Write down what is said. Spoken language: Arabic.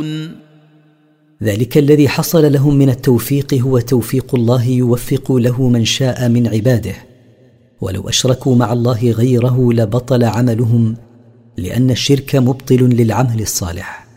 ذلك الذي حصل لهم من التوفيق هو توفيق الله يوفق له من شاء من عباده، ولو أشركوا مع الله غيره لبطل عملهم، لأن الشرك مبطل للعمل الصالح.